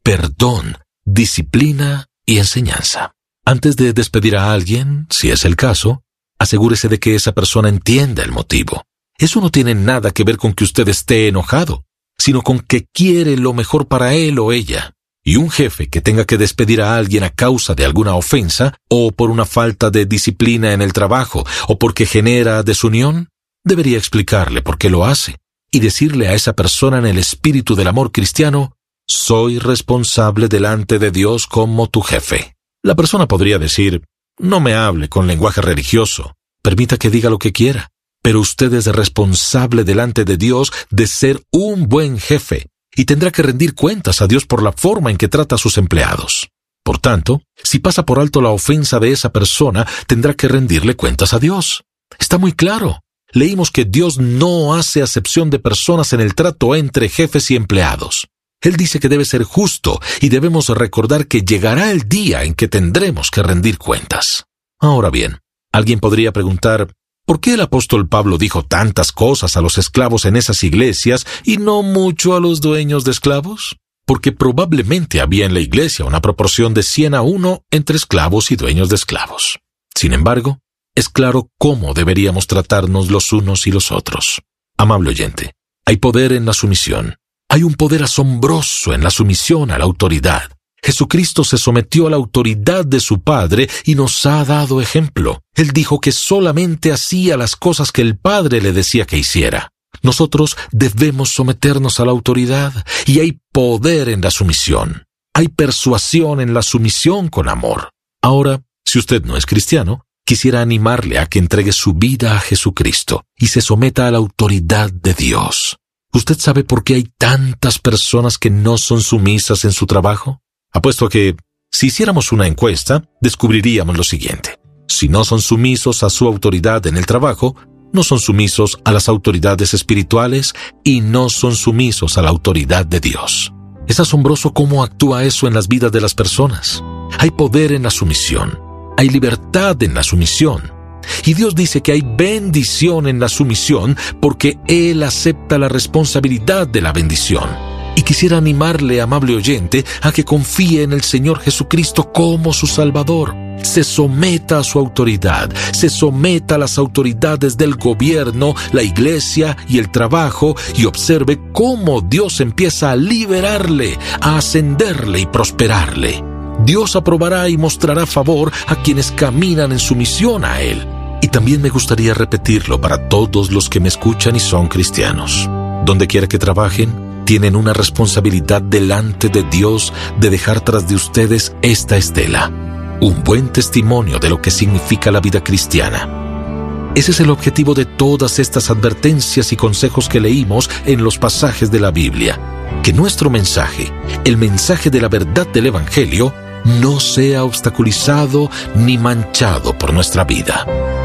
perdón, disciplina y enseñanza. Antes de despedir a alguien, si es el caso, asegúrese de que esa persona entienda el motivo. Eso no tiene nada que ver con que usted esté enojado, sino con que quiere lo mejor para él o ella. Y un jefe que tenga que despedir a alguien a causa de alguna ofensa, o por una falta de disciplina en el trabajo, o porque genera desunión, debería explicarle por qué lo hace, y decirle a esa persona en el espíritu del amor cristiano: soy responsable delante de Dios como tu jefe. La persona podría decir: no me hable con lenguaje religioso, permita que diga lo que quiera, pero usted es responsable delante de Dios de ser un buen jefe, y tendrá que rendir cuentas a Dios por la forma en que trata a sus empleados. Por tanto, si pasa por alto la ofensa de esa persona, tendrá que rendirle cuentas a Dios. Está muy claro. Leímos que Dios no hace acepción de personas en el trato entre jefes y empleados. Él dice que debe ser justo y debemos recordar que llegará el día en que tendremos que rendir cuentas. Ahora bien, alguien podría preguntar: ¿por qué el apóstol Pablo dijo tantas cosas a los esclavos en esas iglesias y no mucho a los dueños de esclavos? Porque probablemente había en la iglesia una proporción de 100-1 entre esclavos y dueños de esclavos. Sin embargo, es claro cómo deberíamos tratarnos los unos y los otros. Amable oyente, hay poder en la sumisión. Hay un poder asombroso en la sumisión a la autoridad. Jesucristo se sometió a la autoridad de su Padre y nos ha dado ejemplo. Él dijo que solamente hacía las cosas que el Padre le decía que hiciera. Nosotros debemos someternos a la autoridad, y hay poder en la sumisión. Hay persuasión en la sumisión con amor. Ahora, si usted no es cristiano, quisiera animarle a que entregue su vida a Jesucristo y se someta a la autoridad de Dios. ¿Usted sabe por qué hay tantas personas que no son sumisas en su trabajo? Apuesto a que, si hiciéramos una encuesta, descubriríamos lo siguiente: si no son sumisos a su autoridad en el trabajo, no son sumisos a las autoridades espirituales y no son sumisos a la autoridad de Dios. Es asombroso cómo actúa eso en las vidas de las personas. Hay poder en la sumisión, hay libertad en la sumisión. Y Dios dice que hay bendición en la sumisión porque Él acepta la responsabilidad de la bendición. Y quisiera animarle, amable oyente, a que confíe en el Señor Jesucristo como su Salvador. Se someta a su autoridad, se someta a las autoridades del gobierno, la iglesia y el trabajo, y observe cómo Dios empieza a liberarle, a ascenderle y prosperarle. Dios aprobará y mostrará favor a quienes caminan en sumisión a Él. Y también me gustaría repetirlo para todos los que me escuchan y son cristianos. Donde quiera que trabajen, tienen una responsabilidad delante de Dios de dejar tras de ustedes esta estela, un buen testimonio de lo que significa la vida cristiana. Ese es el objetivo de todas estas advertencias y consejos que leímos en los pasajes de la Biblia. Que nuestro mensaje, el mensaje de la verdad del Evangelio, no sea obstaculizado ni manchado por nuestra vida.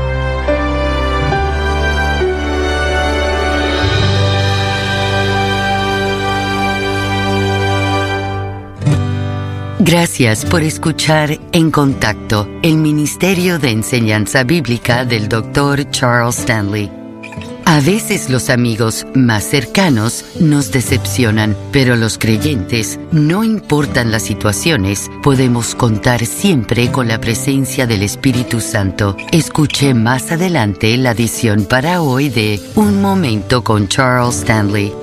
Gracias por escuchar En Contacto, el Ministerio de Enseñanza Bíblica del Dr. Charles Stanley. A veces los amigos más cercanos nos decepcionan, pero los creyentes, no importan las situaciones, podemos contar siempre con la presencia del Espíritu Santo. Escuche más adelante la edición para hoy de Un Momento con Charles Stanley.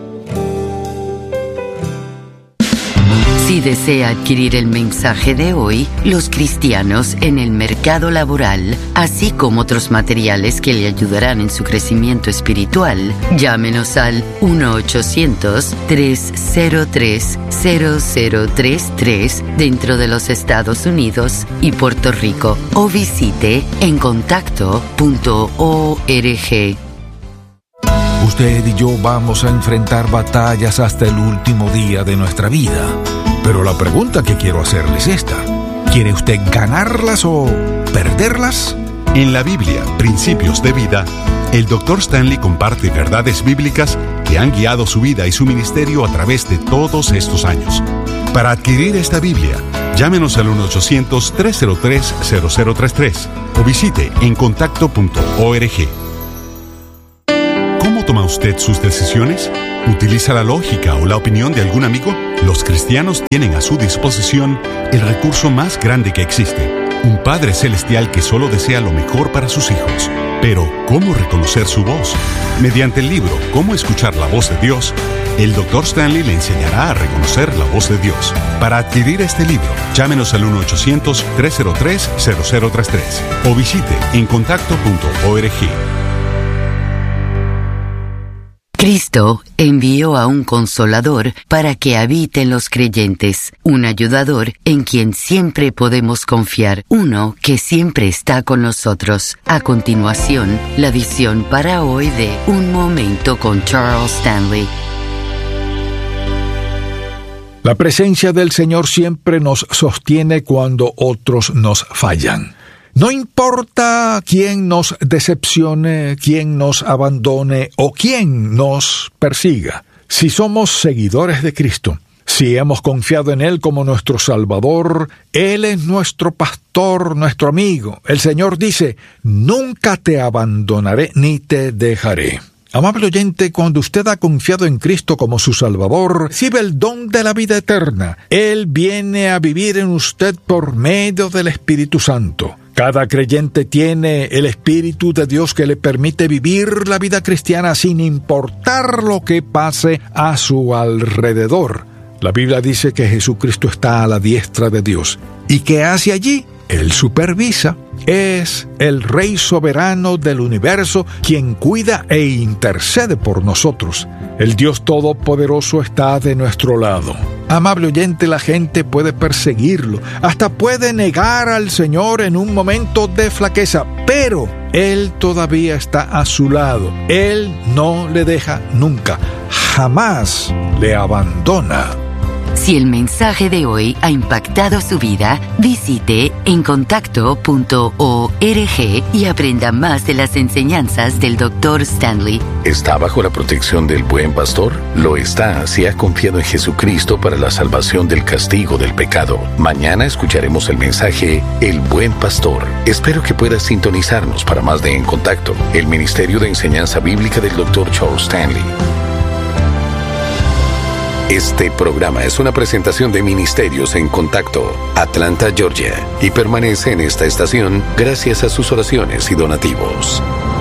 Si desea adquirir el mensaje de hoy, Los cristianos en el mercado laboral, así como otros materiales que le ayudarán en su crecimiento espiritual, llámenos al 1-800-303-0033 dentro de los Estados Unidos y Puerto Rico, o visite encontacto.org. Usted y yo vamos a enfrentar batallas hasta el último día de nuestra vida. Pero la pregunta que quiero hacerle es esta: ¿quiere usted ganarlas o perderlas? En la Biblia, Principios de Vida, el Dr. Stanley comparte verdades bíblicas que han guiado su vida y su ministerio a través de todos estos años. Para adquirir esta Biblia, llámenos al 1-800-303-0033 o visite encontacto.org. toma usted sus decisiones? ¿Utiliza la lógica o la opinión de algún amigo? Los cristianos tienen a su disposición el recurso más grande que existe: un Padre Celestial que solo desea lo mejor para sus hijos. Pero, ¿cómo reconocer su voz? Mediante el libro «Cómo escuchar la voz de Dios», el Dr. Stanley le enseñará a reconocer la voz de Dios. Para adquirir este libro, llámenos al 1-800-303-0033 o visite encontacto.org. Cristo envió a un consolador para que habite en los creyentes, un ayudador en quien siempre podemos confiar, uno que siempre está con nosotros. A continuación, la visión para hoy de Un Momento con Charles Stanley. La presencia del Señor siempre nos sostiene cuando otros nos fallan. No importa quién nos decepcione, quién nos abandone o quién nos persiga. Si somos seguidores de Cristo, si hemos confiado en Él como nuestro Salvador, Él es nuestro pastor, nuestro amigo. El Señor dice: nunca te abandonaré ni te dejaré. Amable oyente, cuando usted ha confiado en Cristo como su Salvador, recibe el don de la vida eterna. Él viene a vivir en usted por medio del Espíritu Santo. Cada creyente tiene el Espíritu de Dios que le permite vivir la vida cristiana sin importar lo que pase a su alrededor. La Biblia dice que Jesucristo está a la diestra de Dios. ¿Y qué hace allí? Él supervisa. Es el Rey soberano del universo quien cuida e intercede por nosotros. El Dios Todopoderoso está de nuestro lado. Amable oyente, la gente puede perseguirlo, hasta puede negar al Señor en un momento de flaqueza, pero Él todavía está a su lado. Él no le deja nunca, jamás le abandona. Si el mensaje de hoy ha impactado su vida, visite encontacto.org y aprenda más de las enseñanzas del Dr. Stanley. ¿Está bajo la protección del buen pastor? Lo está si ha confiado en Jesucristo para la salvación del castigo del pecado. Mañana escucharemos el mensaje El Buen Pastor. Espero que pueda sintonizarnos para más de En Contacto, el Ministerio de Enseñanza Bíblica del Dr. Charles Stanley. Este programa es una presentación de Ministerios en Contacto, Atlanta, Georgia, y permanece en esta estación gracias a sus oraciones y donativos.